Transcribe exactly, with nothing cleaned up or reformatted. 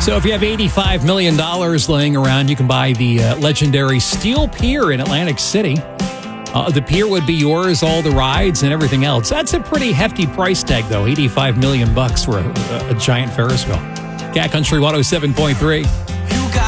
So if you have eighty-five million dollars laying around, you can buy the uh, legendary Steel Pier in Atlantic City. Uh, the pier would be yours, all the rides and everything else. That's a pretty hefty price tag, though. eighty-five million bucks for a, a, a giant Ferris wheel. Cat Country one oh seven point three.